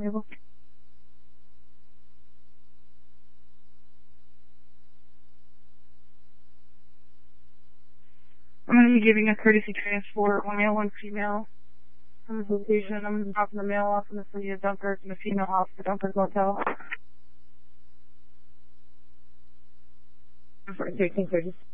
Mabel. I'm going to be giving a courtesy transport, one male, one female, from this location. I'm dropping the male off in the city of Dunkirk and the female off at the Dunkirk Hotel. For 1330.